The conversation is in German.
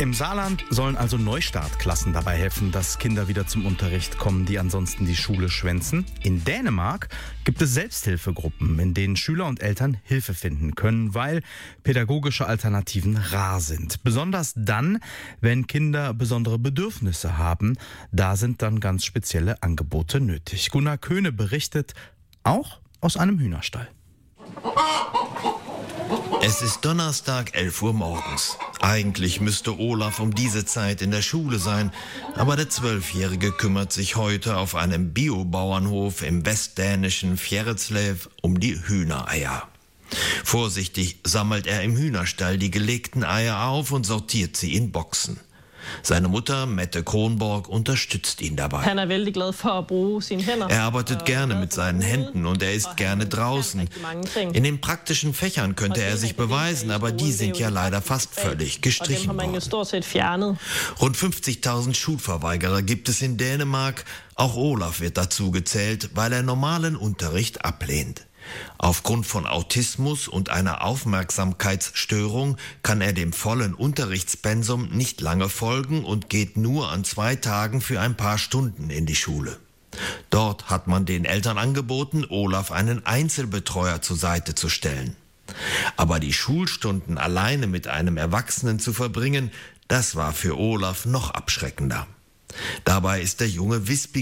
Im Saarland sollen also Neustartklassen dabei helfen, dass Kinder wieder zum Unterricht kommen, die ansonsten die Schule schwänzen. In Dänemark gibt es Selbsthilfegruppen, in denen Schüler und Eltern Hilfe finden können, weil pädagogische Alternativen rar sind. Besonders dann, wenn Kinder besondere Bedürfnisse haben, da sind dann ganz spezielle Angebote nötig. Gunnar Köhne berichtet auch aus einem Hühnerstall. Es ist Donnerstag, 11 Uhr morgens. Eigentlich müsste Olaf um diese Zeit in der Schule sein, aber der 12-Jährige kümmert sich heute auf einem Biobauernhof im westdänischen Fjerritslev um die Hühnereier. Vorsichtig sammelt er im Hühnerstall die gelegten Eier auf und sortiert sie in Boxen. Seine Mutter, Mette Kronborg, unterstützt ihn dabei. Er arbeitet gerne mit seinen Händen und er ist gerne draußen. In den praktischen Fächern könnte er sich beweisen, aber die sind ja leider fast völlig gestrichen worden. Rund 50.000 Schulverweigerer gibt es in Dänemark. Auch Olaf wird dazu gezählt, weil er normalen Unterricht ablehnt. Aufgrund von Autismus und einer Aufmerksamkeitsstörung kann er dem vollen Unterrichtspensum nicht lange folgen und geht nur an 2 Tagen für ein paar Stunden in die Schule. Dort hat man den Eltern angeboten, Olaf einen Einzelbetreuer zur Seite zu stellen. Aber die Schulstunden alleine mit einem Erwachsenen zu verbringen, das war für Olaf noch abschreckender. Dabei ist der Junge wissbegierig